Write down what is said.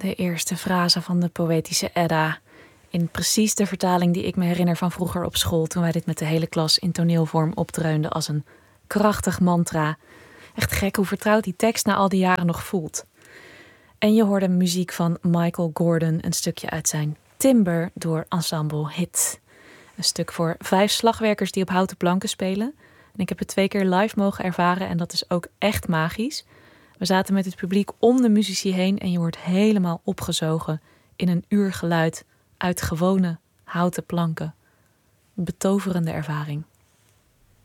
De eerste frase van de poëtische Edda. In precies de vertaling die ik me herinner van vroeger op school, toen wij dit met de hele klas in toneelvorm opdreunden als een krachtig mantra. Echt gek hoe vertrouwd die tekst na al die jaren nog voelt. En je hoorde muziek van Michael Gordon, een stukje uit zijn Timber door Ensemble Hit. Een stuk voor 5 slagwerkers die op houten planken spelen. En ik heb het 2 keer live mogen ervaren en dat is ook echt magisch. We zaten met het publiek om de muzici heen en je wordt helemaal opgezogen in een uur geluid uit gewone houten planken. Een betoverende ervaring.